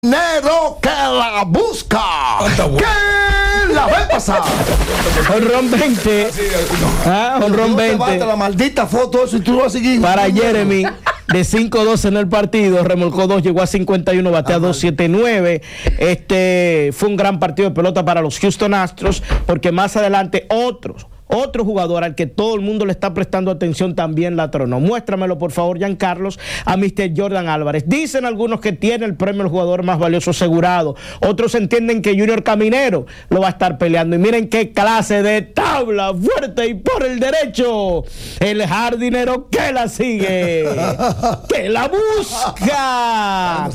Dinero que la busca, que la ve pasar. Honrón 20. Honrón 20. La maldita foto eso y tú vas a seguir. Para Jeremy, de 5-12 en el partido, remolcó 2, llegó a 51, batea 2.79. Fue un gran partido de pelota para los Houston Astros, porque más adelante otro jugador al que todo el mundo le está prestando atención también la tronó. Muéstramelo, por favor, Giancarlos, a Mr. Jordan Álvarez. Dicen algunos que tiene el premio al jugador más valioso asegurado. Otros entienden que Junior Caminero lo va a estar peleando. Y miren qué clase de tabla fuerte y por el derecho. El jardinero que la sigue, que la busca.